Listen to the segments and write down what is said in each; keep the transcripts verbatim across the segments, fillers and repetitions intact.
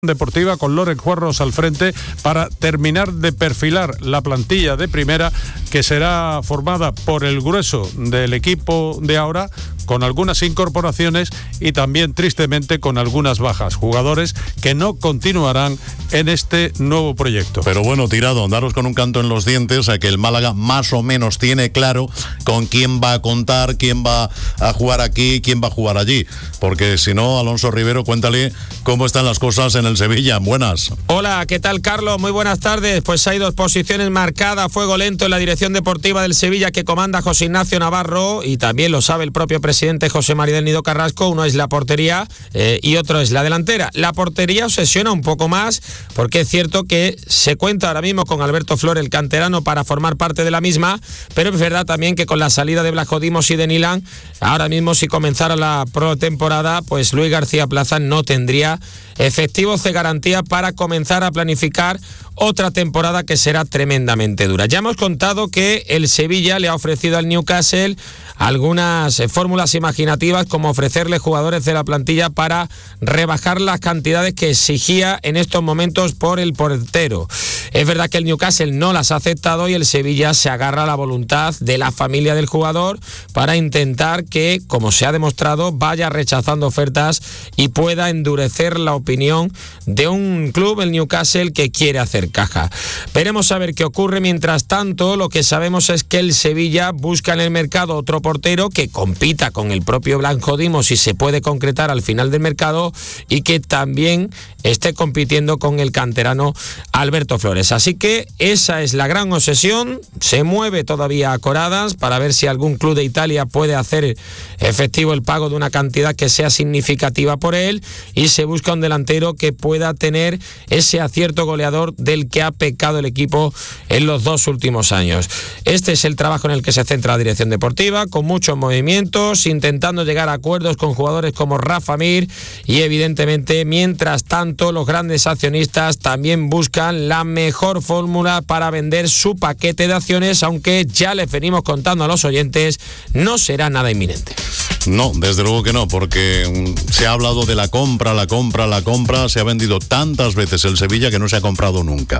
Deportiva con Loren Juarros al frente para terminar de perfilar la plantilla de primera, que será formada por el grueso del equipo de ahora, con algunas incorporaciones y también tristemente con algunas bajas, jugadores que no continuarán en este nuevo proyecto. Pero bueno, Tirado, daros con un canto en los dientes a que el Málaga más o menos tiene claro con quién va a contar, quién va a jugar aquí, quién va a jugar allí, porque si no, Alonso Rivero, cuéntale cómo están las cosas en el Sevilla. Buenas. Hola, ¿qué tal, Carlos? Muy buenas tardes. Pues hay dos posiciones marcadas, fuego lento en la dirección deportiva del Sevilla que comanda José Ignacio Navarro, y también lo sabe el propio presidente José María del Nido Carrasco. Uno es la portería eh, y otro es la delantera. La portería obsesiona un poco más, porque es cierto que se cuenta ahora mismo con Alberto Flores, el canterano, para formar parte de la misma, pero es verdad también que con la salida de Blajo Dimos y de Nilan, ahora mismo si comenzara la pretemporada, pues Luis García Plaza no tendría efectivos de garantía para comenzar a planificar otra temporada que será tremendamente dura. Ya hemos contado que el Sevilla le ha ofrecido al Newcastle algunas eh, fórmulas imaginativas, como ofrecerle jugadores de la plantilla para rebajar las cantidades que exigía en estos momentos por el portero. Es verdad que el Newcastle no las ha aceptado y el Sevilla se agarra a la voluntad de la familia del jugador para intentar que, como se ha demostrado, vaya rechazando ofertas y pueda endurecer la opinión de un club, el Newcastle, que quiere hacer caja. Veremos a ver qué ocurre. Mientras tanto, lo que sabemos es que el Sevilla busca en el mercado otro portero que compita con el propio Blanco Dimos, si se puede concretar al final del mercado, y que también esté compitiendo con el canterano Alberto Flores. Así que esa es la gran obsesión. Se mueve todavía a coradas para ver si algún club de Italia puede hacer efectivo el pago de una cantidad que sea significativa por él, y se busca un delantero que pueda tener ese acierto goleador del que ha pecado el equipo en los dos últimos años. Este es el trabajo en el que se centra la dirección deportiva, con muchos movimientos, intentando llegar a acuerdos con jugadores como Rafa Mir, y evidentemente, mientras tanto, los grandes accionistas también buscan la mejor fórmula para vender su paquete de acciones, aunque ya les venimos contando a los oyentes, no será nada inminente. No, desde luego que no, porque se ha hablado de la compra, la compra, la compra, se ha vendido tantas veces el Sevilla que no se ha comprado nunca.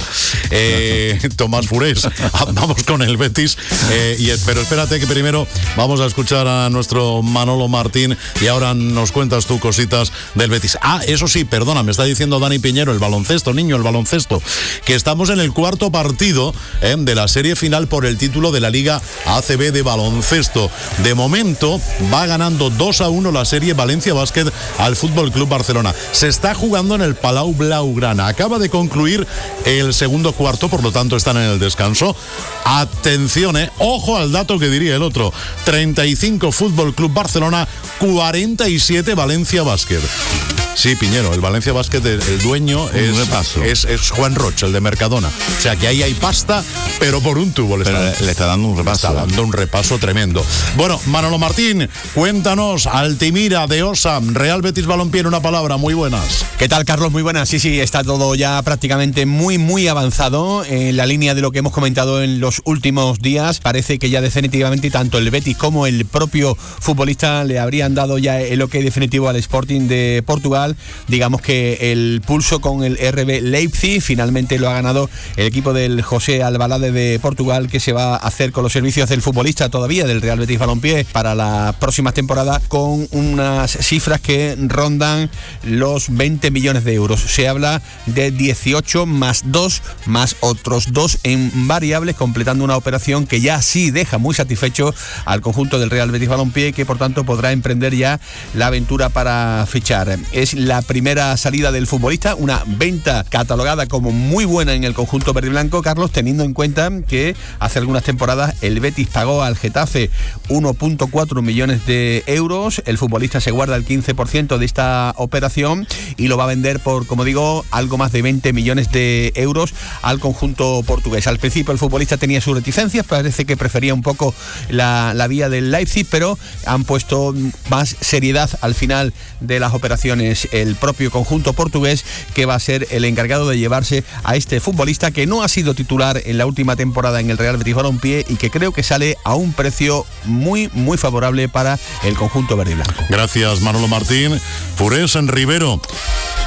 Eh, Tomás Furés, vamos con el Betis, eh, y, pero espérate que primero vamos a escuchar a nuestro Manolo Martín y ahora nos cuentas tú cositas del Betis. Ah, eso sí, perdona, me está diciendo Dani Piñero, el baloncesto, niño, el baloncesto, que estamos en el cuarto partido eh, de la serie final por el título de la Liga A C B de baloncesto. De momento va ganando dos a uno la serie Valencia Basket al Fútbol Club Barcelona. Se está jugando en el Palau Blaugrana. Acaba de concluir el segundo cuarto, por lo tanto están en el descanso. Atención, eh, ojo al dato que diría el otro. treinta y cinco Fútbol Club Barcelona, cuarenta y siete Valencia Basket. Sí, Piñero, el Valencia Basket, el, el dueño es, es, es Juan Roch, el de Mercadona. O sea que ahí hay pasta, pero por un tubo le, está, le, le está dando un repaso. Está dando un repaso tremendo. Bueno, Manolo Martín, cuéntanos, Altimira de Osam, Real Betis Balompié, en una palabra, muy buenas. ¿Qué tal, Carlos? Muy buenas. Sí, sí, está todo ya prácticamente muy, muy avanzado en la línea de lo que hemos comentado en los últimos días. Parece que ya definitivamente tanto el Betis como el propio futbolista le habrían dado ya el ok definitivo al Sporting de Portugal. Digamos que el pulso con el R B Leipzig finalmente lo ha ganado el equipo del José Albalade de Portugal, que se va a hacer con los servicios del futbolista todavía del Real Betis Balompié para la próxima temporada, con unas cifras que rondan los veinte millones de euros. Se habla de dieciocho más dos más otros dos en variables, completando una operación que ya sí deja muy satisfecho al conjunto del Real Betis Balompié, que por tanto podrá emprender ya la aventura para fichar. Es la primera salida del futbolista, una venta catalogada como muy buena en el conjunto verde y blanco, Carlos, teniendo en cuenta que hace algunas temporadas el Betis pagó al Getafe uno coma cuatro millones de euros, el futbolista se guarda el quince por ciento de esta operación y lo va a vender por, como digo, algo más de veinte millones de euros al conjunto portugués. Al principio el futbolista tenía sus reticencias, parece que prefería un poco la, la vía del Leipzig, pero han puesto más seriedad al final de las operaciones el propio conjunto portugués, que va a ser el encargado de llevarse a este futbolista que no ha sido titular en la última temporada en el Real Betis Balompié y que creo que sale a un precio muy, muy favorable para el conjunto verde y blanco. Gracias, Manolo Martín. Furés en Rivero.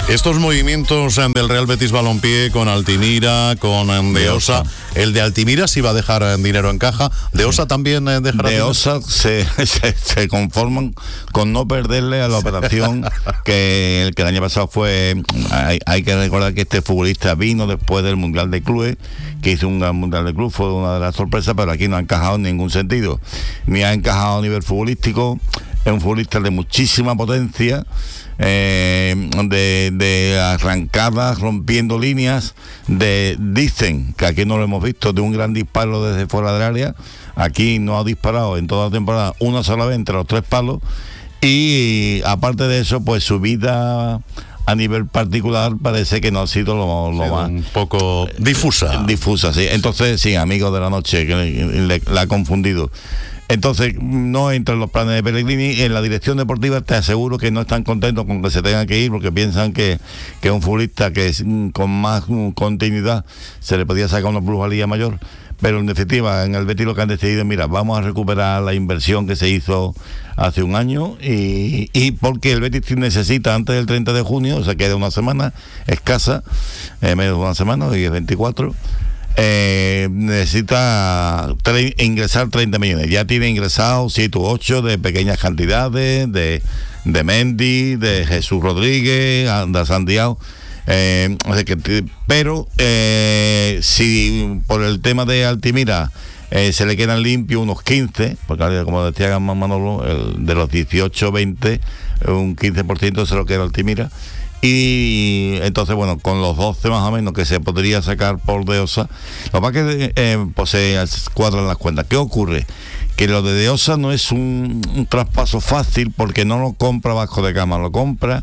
Estos movimientos del Real Betis Balompié con Altimira, con De Osa, el de Altimira sí va a dejar dinero en caja, De Osa también dejará. De Osa se, se, se conforman con no perderle a la operación que, que el año pasado fue. Hay, hay que recordar que este futbolista vino después del Mundial de Clubes, que hizo un gran Mundial de Club, fue una de las sorpresas, pero aquí no ha encajado en ningún sentido, ni ha encajado a nivel futbolístico. Es un futbolista de muchísima potencia, eh, de, de arrancadas, rompiendo líneas, de dicen que aquí no lo hemos visto, de un gran disparo desde fuera del área. Aquí no ha disparado en toda la temporada una sola vez entre los tres palos, y aparte de eso, pues su vida a nivel particular parece que no ha sido lo, lo sido más un poco difusa. Difusa, sí. Entonces, sí, amigo de la noche, que le, le, la ha confundido. Entonces, no entra en los planes de Pellegrini. En la dirección deportiva te aseguro que no están contentos con que se tengan que ir, porque piensan que, que un futbolista que es, con más continuidad se le podía sacar una plusvalía mayor. Pero en definitiva, en el Betis lo que han decidido, mira, vamos a recuperar la inversión que se hizo hace un año, y, y porque el Betis necesita antes del treinta de junio, o sea, queda una semana escasa, eh, menos de una semana, y es veinticuatro. Eh, necesita tre- ingresar treinta millones. Ya tiene ingresado siete u ocho de pequeñas cantidades, de, de Mendy, de Jesús Rodríguez, de Santiago. Eh, o sea que, pero eh, si por el tema de Altimira eh, se le quedan limpios unos quince, porque como decía Manolo, el, de los dieciocho veinte, un quince por ciento se lo queda Altimira. Y entonces, bueno, con los doce más o menos que se podría sacar por De Osa, lo que pasa es que eh, pues se cuadran las cuentas. ¿Qué ocurre? Que lo de De Osa no es un, un traspaso fácil, porque no lo compra Vasco de Gama, lo compra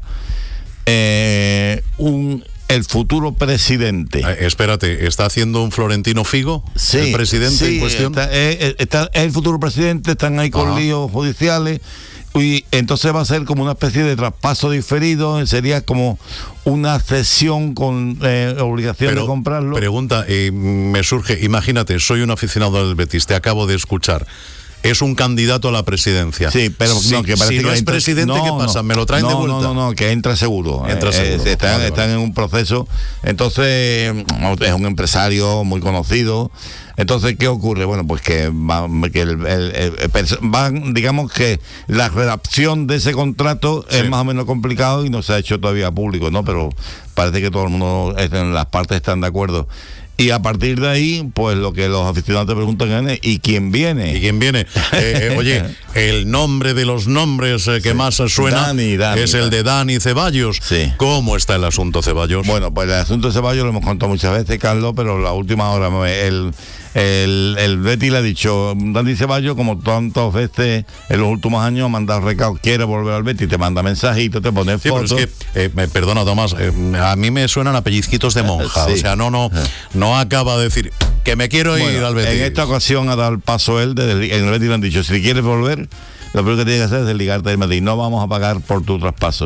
eh, un el futuro presidente. Eh, espérate, ¿está haciendo un Florentino Figo? Sí, el presidente sí, en cuestión. Está, eh, está, es el futuro presidente, están ahí con Ajá. líos judiciales. Y entonces va a ser como una especie de traspaso diferido, sería como una cesión con eh, obligación Pero, de comprarlo. Pregunta, eh, me surge, imagínate, soy un aficionado del Betis, te acabo de escuchar. Es un candidato a la presidencia. Sí, pero si, no, que parece si no que es entra, presidente, no, ¿qué pasa? no, ¿Me lo traen no, de vuelta? No, no, no, que entra seguro. Entra seguro. Eh, están, Vale, están vale. en un proceso. Entonces, es un empresario muy conocido. Entonces, ¿qué ocurre? Bueno, pues que, va, que el, el, el, el, van, digamos que la redacción de ese contrato sí. es más o menos complicado y no se ha hecho todavía público, ¿no? Pero parece que todo el mundo, las partes están de acuerdo. Y a partir de ahí, pues lo que los aficionados te preguntan es, ¿y quién viene? ¿Y quién viene? Eh, eh, oye, el nombre de los nombres eh, que sí. más suena Dani, Dani, es el de Dani Ceballos. Sí. ¿Cómo está el asunto Ceballos? Bueno, pues el asunto de Ceballos lo hemos contado muchas veces, Carlos, pero la última hora el, el, el Betis le ha dicho, Dani Ceballos, como tantas veces en los últimos años, ha mandado recado, quiere volver al Betis, te manda mensajitos, te pone sí, fotos. Pero es que, eh, me, perdona Tomás, eh, a mí me suenan a pellizquitos de monja, sí. o sea, no, no, no acaba de decir que me quiero ir bueno, al Betis. En esta ocasión ha dado el paso él, desde, en el Betis le han dicho, si quieres volver, lo primero que tienes que hacer es desligarte del Madrid, no vamos a pagar por tu traspaso.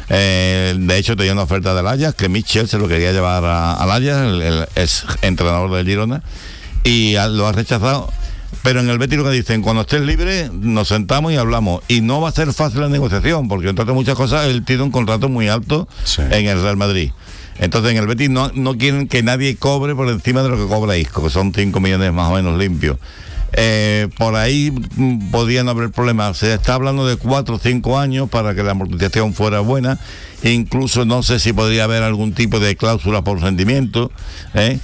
Eh, de hecho, tenía una oferta del Ajax, que Michel se lo quería llevar al Ajax, el, el ex entrenador del Girona, y a, lo ha rechazado. Pero en el Betis lo que dicen, cuando estés libre, nos sentamos y hablamos. Y no va a ser fácil la negociación, porque entre otras muchas cosas, él tiene un contrato muy alto sí. en el Real Madrid. Entonces en el Betis no, no quieren que nadie cobre por encima de lo que cobra Isco, que son cinco millones más o menos limpios. Eh, por ahí mm, podían haber problemas. Se está hablando de cuatro o cinco años para que la amortización fuera buena. Incluso no sé si podría haber algún tipo de cláusula por rendimiento. ¿eh?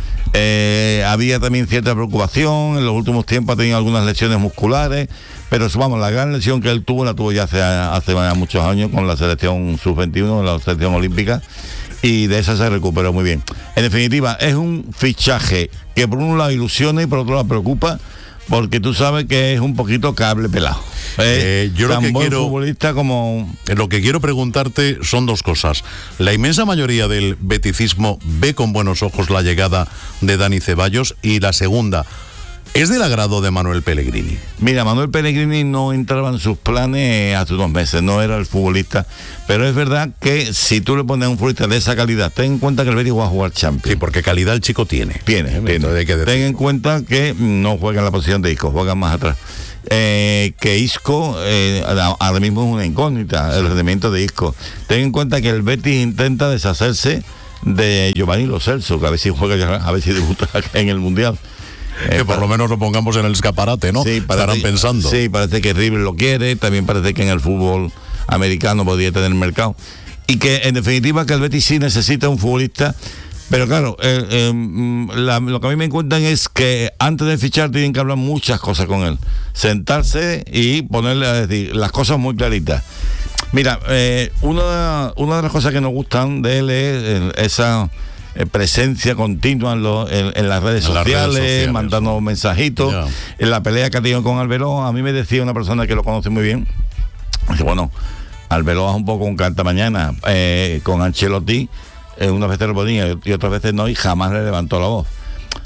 Eh, había también cierta preocupación. En los últimos tiempos ha tenido algunas lesiones musculares. Pero vamos, la gran lesión que él tuvo la tuvo ya hace, hace muchos años con la selección sub veintiuno, la selección olímpica. Y de esa se recuperó muy bien. En definitiva, es un fichaje que por un lado ilusiona y por otro lado preocupa, porque tú sabes que es un poquito cable pelado. Eh, yo tan lo que buen quiero futbolista como lo que quiero preguntarte son dos cosas. La inmensa mayoría del beticismo ve con buenos ojos la llegada de Dani Ceballos, y la segunda, ¿es del agrado de Manuel Pellegrini? Mira, Manuel Pellegrini no entraba en sus planes hace unos meses, no era el futbolista, pero es verdad que si tú le pones a un futbolista de esa calidad, ten en cuenta que el Betis va a jugar Champions. Sí, porque calidad el chico tiene. Tiene, tiene. Hay que decir. Ten en cuenta que no juega en la posición de Isco, juega más atrás. eh, que Isco eh, ahora mismo es una incógnita, el rendimiento de Isco. Ten en cuenta que el Betis intenta deshacerse de Giovanni Lo Celso, que a ver si juega, a ver si debuta en el Mundial. Que eh, por lo menos lo pongamos en el escaparate, ¿no? Sí, parece, estarán pensando. Sí, parece que River lo quiere, también parece que en el fútbol americano podría tener mercado. Y que en definitiva que el Betis sí necesita un futbolista, pero claro, eh, eh, la, lo que a mí me cuentan es que antes de fichar tienen que hablar muchas cosas con él, sentarse y ponerle a decir las cosas muy claritas. Mira, eh, una, una de las cosas que nos gustan de él es esa eh, presencia continua en, lo, en, en las redes en sociales, las redes sociales, mandando mensajitos. Yeah. En la pelea que ha tenido con Arbeloa, a mí me decía una persona que lo conoce muy bien, dice, bueno, Arbeloa es un poco un cantamañana, eh, con Ancelotti, eh, unas veces lo ponía y otras veces no, y jamás le levantó la voz.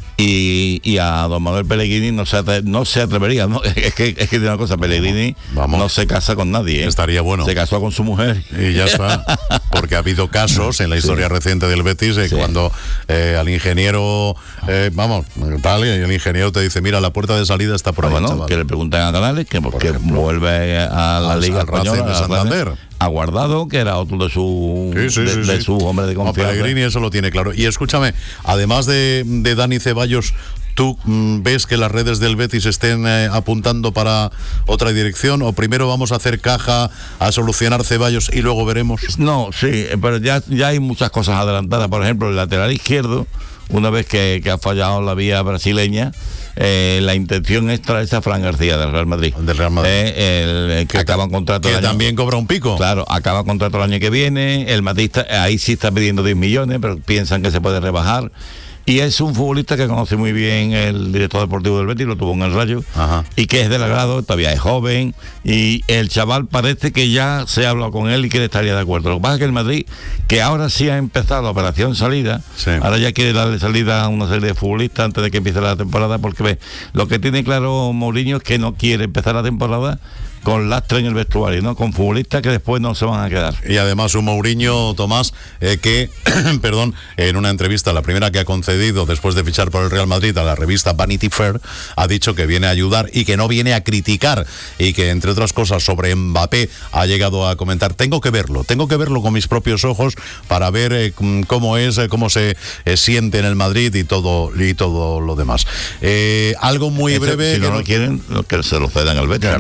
Y, y a don Manuel Pellegrini no se, atre, no se atrevería, ¿no? Es que es que tiene una cosa, Pellegrini Vamos. no se casa con nadie, ¿eh? Estaría bueno. Se casó con su mujer. Y ya está. Porque ha habido casos en la historia sí. reciente del Betis eh, sí. cuando eh, al ingeniero, eh, vamos, tal, y el ingeniero te dice, mira, la puerta de salida está por ahí, bueno, chaval. Que le preguntan a Canales, que porque por vuelve a la al, Liga al Española, de Santander. A Guardado, que era otro de su sí, sí, de, sí, de sí. su hombre de confianza. No, Pellegrini eso lo tiene claro. Y escúchame, además de, de Dani Ceballos, ¿tú mmm, ves que las redes del Betis estén eh, apuntando para otra dirección? ¿O primero vamos a hacer caja, a solucionar Ceballos y luego veremos? No, sí, pero ya, ya hay muchas cosas adelantadas. Por ejemplo, el lateral izquierdo, una vez que, que ha fallado la vía brasileña, eh, la intención es traerse a Fran García del Real Madrid. Del Real Madrid. Eh, el, el que acaba un contrato. Que el también año, cobra un pico. Claro, acaba contrato el año que viene. El Madrid está, ahí sí está pidiendo diez millones, pero piensan que se puede rebajar. Y es un futbolista que conoce muy bien el director deportivo del Betis, lo tuvo en el Rayo, Ajá. y que es del agrado, todavía es joven, y el chaval parece que ya se ha hablado con él y que él estaría de acuerdo. Lo que pasa es que el Madrid, que ahora sí ha empezado la operación salida, sí. ahora ya quiere darle salida a una serie de futbolistas antes de que empiece la temporada, porque ve, lo que tiene claro Mourinho es que no quiere empezar la temporada con lastre en el vestuario, ¿no? Con futbolistas que después no se van a quedar. Y además un Mourinho, Tomás, eh, que, perdón, en una entrevista, la primera que ha concedido después de fichar por el Real Madrid a la revista Vanity Fair, ha dicho que viene a ayudar y que no viene a criticar, y que entre otras cosas sobre Mbappé ha llegado a comentar, tengo que verlo, tengo que verlo con mis propios ojos para ver eh, cómo es, eh, cómo se eh, siente en el Madrid y todo y todo lo demás. Eh, algo muy Eso, breve... Si no que lo no... quieren, que se lo cedan al Betis.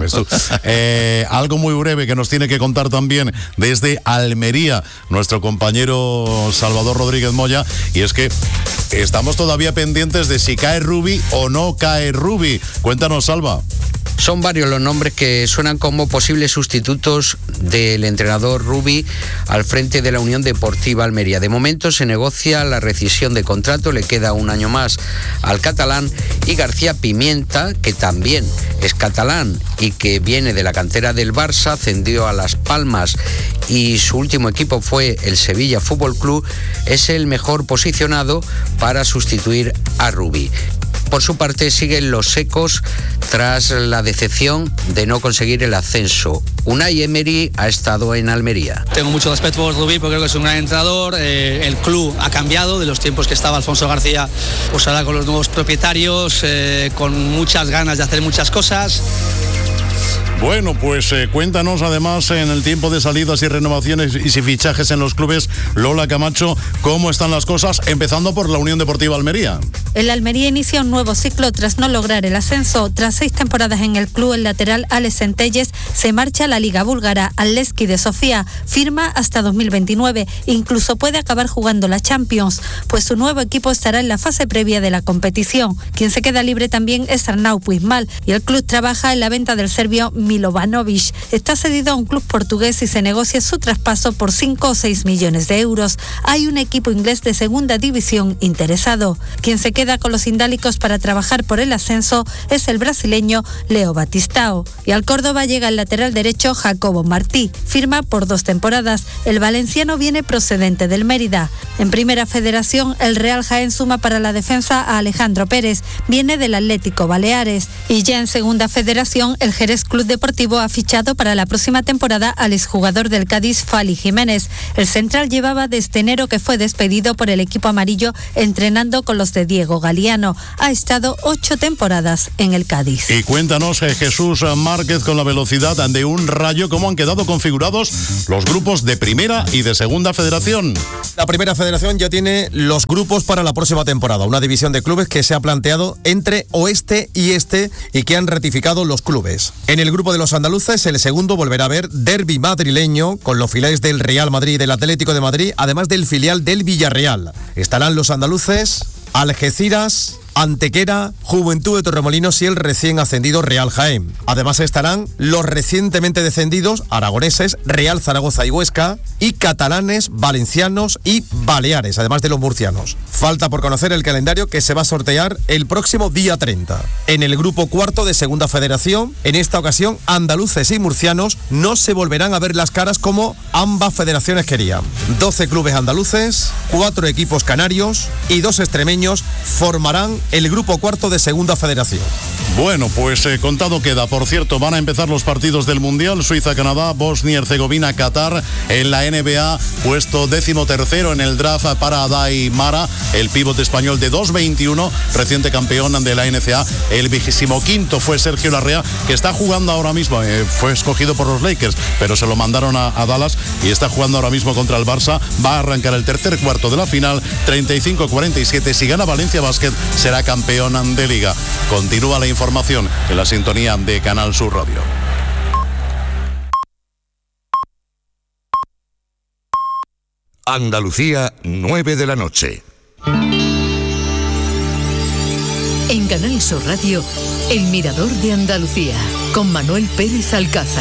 Eh, algo muy breve que nos tiene que contar también desde Almería nuestro compañero Salvador Rodríguez Moya, y es que estamos todavía pendientes de si cae Rubi o no cae Rubi. Cuéntanos, Salva. Son varios los nombres que suenan como posibles sustitutos del entrenador Rubi al frente de la Unión Deportiva Almería. De momento se negocia la rescisión de contrato, le queda un año más al catalán, y García Pimienta, que también es catalán y que viene de la cantera del Barça, ascendió a Las Palmas y su último equipo fue el Sevilla Fútbol Club, es el mejor posicionado para sustituir a Rubi. Por su parte siguen los secos tras la decepción de no conseguir el ascenso. Unai Emery ha estado en Almería. Tengo mucho respeto por Rubi porque creo que es un gran entrenador. Eh, el club ha cambiado de los tiempos que estaba Alfonso García, pues ahora con los nuevos propietarios, eh, con muchas ganas de hacer muchas cosas. Bueno, pues eh, cuéntanos además en el tiempo de salidas y renovaciones y si fichajes en los clubes, Lola Camacho, cómo están las cosas, empezando por la Unión Deportiva Almería. El Almería inicia un nuevo ciclo tras no lograr el ascenso. Tras seis temporadas en el club, el lateral Alex Centelles se marcha a la Liga Búlgara, al Levski de Sofía, firma hasta dos mil veintinueve, incluso puede acabar jugando la Champions, pues su nuevo equipo estará en la fase previa de la competición. Quien se queda libre también es Arnau Puigmal, y el club trabaja en la venta del serbio Milovanovic. Está cedido a un club portugués y se negocia su traspaso por cinco o seis millones de euros. Hay un equipo inglés de segunda división interesado. Quien se queda con los indálicos para trabajar por el ascenso es el brasileño Leo Batistao. Y al Córdoba llega el lateral derecho Jacobo Martí. Firma por dos temporadas. El valenciano viene procedente del Mérida. En Primera Federación, el Real Jaén suma para la defensa a Alejandro Pérez. Viene del Atlético Baleares. Y ya en Segunda Federación, el Jerez Club de Deportivo ha fichado para la próxima temporada al exjugador del Cádiz, Fali Jiménez. El central llevaba desde enero que fue despedido por el equipo amarillo entrenando con los de Diego Galiano. Ha estado ocho temporadas en el Cádiz. Y cuéntanos, eh, Jesús Márquez, con la velocidad de un rayo, cómo han quedado configurados los grupos de Primera y de Segunda Federación. La Primera Federación ya tiene los grupos para la próxima temporada, una división de clubes que se ha planteado entre oeste y este y que han ratificado los clubes. En el grupo de los andaluces, el segundo volverá a ver derbi madrileño con los filiales del Real Madrid y del Atlético de Madrid, además del filial del Villarreal. Estarán los andaluces, Algeciras, Antequera, Juventud de Torremolinos y el recién ascendido Real Jaén. Además estarán los recientemente descendidos aragoneses Real Zaragoza y Huesca y catalanes, valencianos y baleares, además de los murcianos. Falta por conocer el calendario que se va a sortear el próximo día treinta. En el grupo cuarto de Segunda Federación, en esta ocasión andaluces y murcianos no se volverán a ver las caras como ambas federaciones querían. doce clubes andaluces, cuatro equipos canarios y dos extremeños formarán el grupo cuarto de Segunda Federación. Bueno, pues eh, contado queda. Por cierto, van a empezar los partidos del Mundial: Suiza, Canadá, Bosnia, Herzegovina, Qatar. En la N B A, puesto décimo tercero en el draft para Adai Mara, el pívot español de dos veintiuno, reciente campeón de la N C A. El vigésimo quinto fue Sergio Larrea, que está jugando ahora mismo, eh, fue escogido por los Lakers, pero se lo mandaron a, a Dallas y está jugando ahora mismo contra el Barça. Va a arrancar el tercer cuarto de la final, treinta y cinco a cuarenta y siete. Si gana Valencia Basket, será campeón de Liga. Continúa la información en la sintonía de Canal Sur Radio. Andalucía, nueve de la noche. En Canal Sur Radio, El Mirador de Andalucía, con Manuel Pérez Alcázar.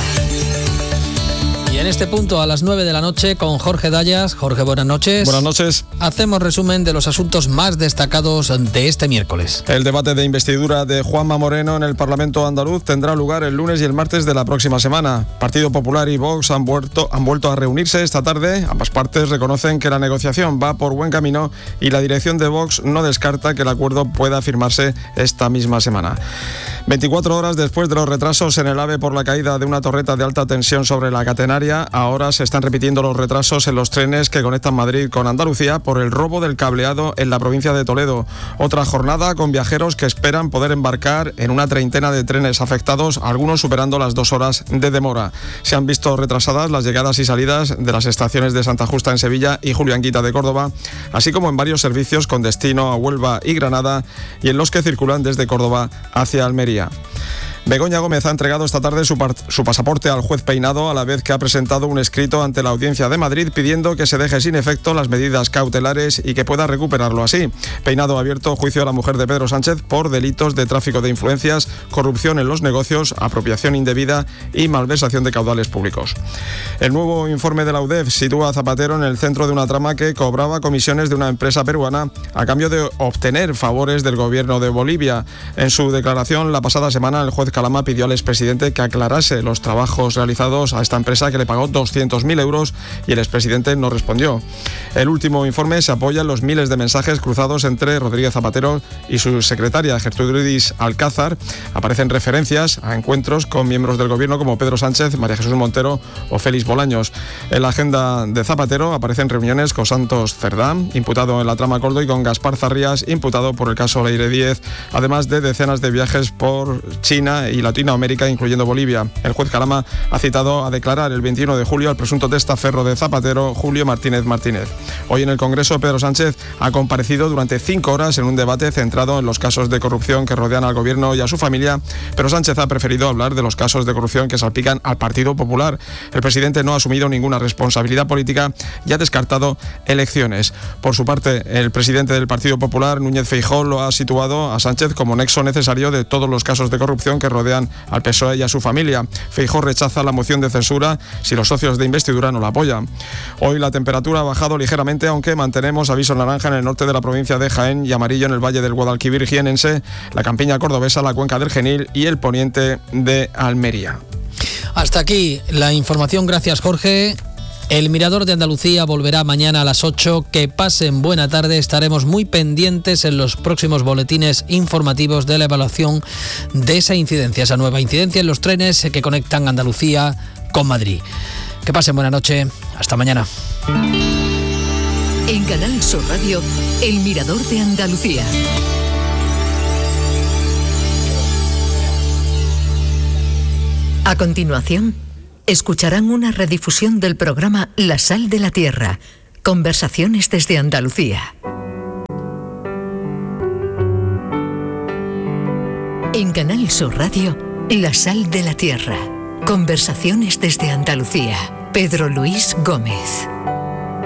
Y en este punto, a las nueve de la noche, con Jorge Dayas. Jorge, buenas noches. Buenas noches. Hacemos resumen de los asuntos más destacados de este miércoles. El debate de investidura de Juanma Moreno en el Parlamento andaluz tendrá lugar el lunes y el martes de la próxima semana. Partido Popular y Vox han vuelto, han vuelto a reunirse esta tarde. Ambas partes reconocen que la negociación va por buen camino y la dirección de Vox no descarta que el acuerdo pueda firmarse esta misma semana. veinticuatro horas después de los retrasos en el AVE por la caída de una torreta de alta tensión sobre la catenaria, ahora se están repitiendo los retrasos en los trenes que conectan Madrid con Andalucía por el robo del cableado en la provincia de Toledo. Otra jornada con viajeros que esperan poder embarcar en una treintena de trenes afectados, algunos superando las dos horas de demora. Se han visto retrasadas las llegadas y salidas de las estaciones de Santa Justa en Sevilla y Julianquita de Córdoba, así como en varios servicios con destino a Huelva y Granada y en los que circulan desde Córdoba hacia Almería. Begoña Gómez ha entregado esta tarde su, su pasaporte al juez Peinado, a la vez que ha presentado un escrito ante la Audiencia de Madrid pidiendo que se deje sin efecto las medidas cautelares y que pueda recuperarlo así. Peinado ha abierto juicio a la mujer de Pedro Sánchez por delitos de tráfico de influencias, corrupción en los negocios, apropiación indebida y malversación de caudales públicos. El nuevo informe de la U D E F sitúa a Zapatero en el centro de una trama que cobraba comisiones de una empresa peruana a cambio de obtener favores del gobierno de Bolivia. En su declaración la pasada semana, el juez Calama pidió al expresidente que aclarase los trabajos realizados a esta empresa, que le pagó doscientos mil euros, y el expresidente no respondió. El último informe se apoya en los miles de mensajes cruzados entre Rodríguez Zapatero y su secretaria Gertrudis Alcázar. Aparecen referencias a encuentros con miembros del gobierno como Pedro Sánchez, María Jesús Montero o Félix Bolaños. En la agenda de Zapatero aparecen reuniones con Santos Cerdá, imputado en la trama Coldo, y con Gaspar Zarrías, imputado por el caso Leire Díez, además de decenas de viajes por China y Latinoamérica, incluyendo Bolivia. El juez Calama ha citado a declarar el veintiuno de julio al presunto testaferro de Zapatero, Julio Martínez Martínez. Hoy en el Congreso, Pedro Sánchez ha comparecido durante cinco horas en un debate centrado en los casos de corrupción que rodean al gobierno y a su familia, pero Sánchez ha preferido hablar de los casos de corrupción que salpican al Partido Popular. El presidente no ha asumido ninguna responsabilidad política y ha descartado elecciones. Por su parte, el presidente del Partido Popular, Núñez Feijóo, lo ha situado a Sánchez como nexo necesario de todos los casos de corrupción que rodean al P S O E y a su familia. Feijóo rechaza la moción de censura si los socios de investidura no la apoyan. Hoy la temperatura ha bajado ligeramente, aunque mantenemos aviso naranja en el norte de la provincia de Jaén y amarillo en el valle del Guadalquivir jienense, la campiña cordobesa, la cuenca del Genil y el poniente de Almería. Hasta aquí la información. Gracias, Jorge. El Mirador de Andalucía volverá mañana a las ocho. Que pasen buena tarde. Estaremos muy pendientes en los próximos boletines informativos de la evaluación de esa incidencia, esa nueva incidencia en los trenes que conectan Andalucía con Madrid. Que pasen buena noche. Hasta mañana. En Canal Sur Radio, El Mirador de Andalucía. A continuación, escucharán una redifusión del programa La Sal de la Tierra, conversaciones desde Andalucía. En Canal Sur Radio, La Sal de la Tierra, conversaciones desde Andalucía. Pedro Luis Gómez.